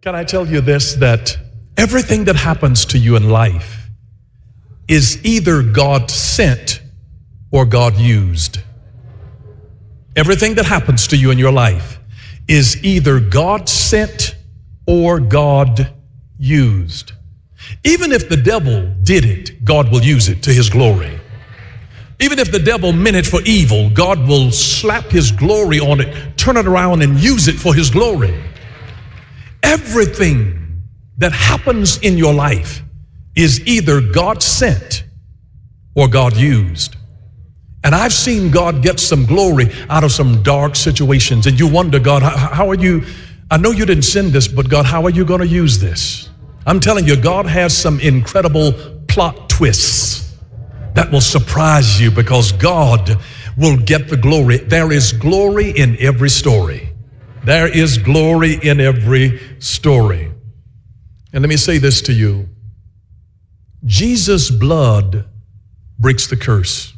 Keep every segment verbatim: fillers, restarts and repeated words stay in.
Can I tell you this, that everything that happens to you in life is either God sent or God used. Everything that happens to you in your life is either God sent or God used. Even if the devil did it, God will use it to his glory. Even if the devil meant it for evil, God will slap his glory on it, turn it around and use it for his glory. Everything that happens in your life is either God sent or God used. And I've seen God get some glory out of some dark situations. And you wonder, God, how, how are you? I know you didn't send this, but God, how are you going to use this? I'm telling you, God has some incredible plot twists that will surprise you, because God will get the glory. There is glory in every story. There is glory in every story. And let me say this to you. Jesus' blood breaks the curse.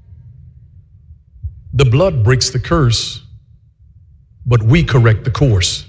The blood breaks the curse, but we correct the course.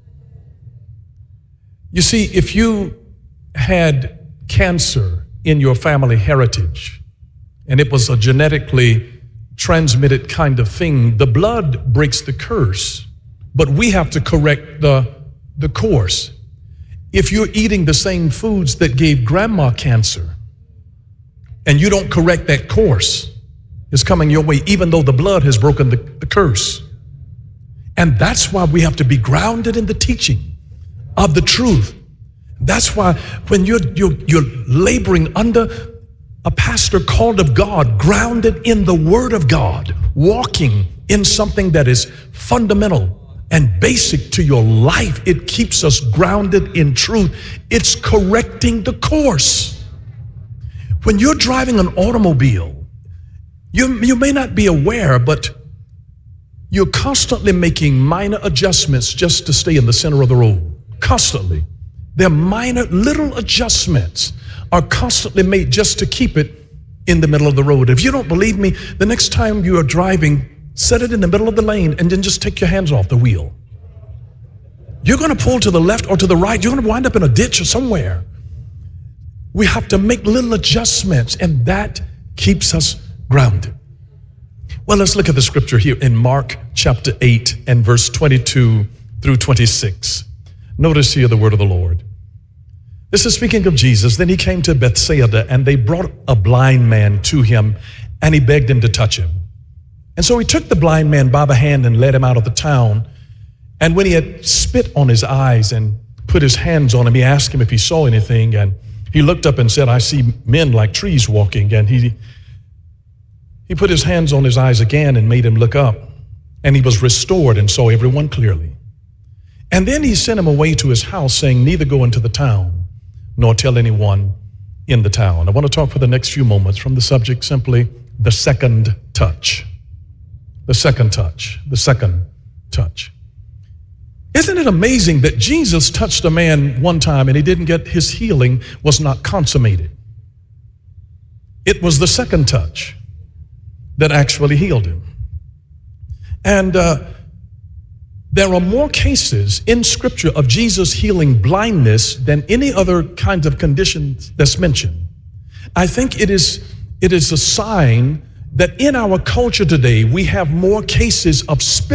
You see, if you had cancer in your family heritage, and it was a genetically transmitted kind of thing, the blood breaks the curse, but we have to correct the, the course. If you're eating the same foods that gave grandma cancer, and you don't correct that course, it's coming your way, even though the blood has broken the, the curse. And that's why we have to be grounded in the teaching of the truth. That's why when you're, you're, you're laboring under a pastor called of God, grounded in the Word of God, walking in something that is fundamental and basic to your life, it keeps us grounded in truth. It's correcting the course. When you're driving an automobile, you, you may not be aware, but you're constantly making minor adjustments just to stay in the center of the road. Constantly. They're minor, little adjustments are constantly made just to keep it in the middle of the road. If you don't believe me, the next time you are driving, set it in the middle of the lane and then just take your hands off the wheel. You're going to pull to the left or to the right. You're going to wind up in a ditch or somewhere. We have to make little adjustments, and that keeps us grounded. Well, let's look at the scripture here in Mark chapter eight and verse twenty-two through twenty-six. Notice here the word of the Lord. This is speaking of Jesus. Then he came to Bethsaida, and they brought a blind man to him, and he begged him to touch him. And so he took the blind man by the hand and led him out of the town. And when he had spit on his eyes and put his hands on him, he asked him if he saw anything. And he looked up and said, I see men like trees walking. And he, he put his hands on his eyes again and made him look up. And he was restored and saw everyone clearly. And then he sent him away to his house, saying, neither go into the town, nor tell anyone in the town. I want to talk for the next few moments from the subject simply, the second touch. The second touch. The second touch. Isn't it amazing that Jesus touched a man one time and he didn't get, his healing was not consummated? It was the second touch that actually healed him. And uh, there are more cases in Scripture of Jesus healing blindness than any other kind of condition that's mentioned. I think it is, it is a sign that in our culture today, we have more cases of spiritual